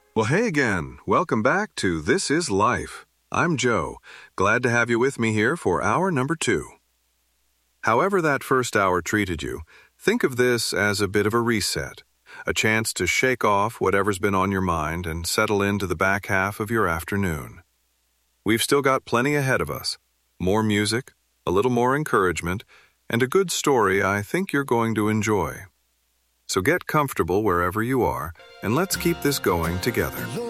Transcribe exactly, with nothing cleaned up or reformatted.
Well, hey again. Welcome back to This Is Life. I'm Joe. Glad to have you with me here for hour number two. However that first hour treated you, think of this as a bit of a reset, a chance to shake off whatever's been on your mind and settle into the back half of your afternoon. We've still got plenty ahead of us. More music, a little more encouragement, and a good story I think you're going to enjoy. So get comfortable wherever you are, and let's keep this going together.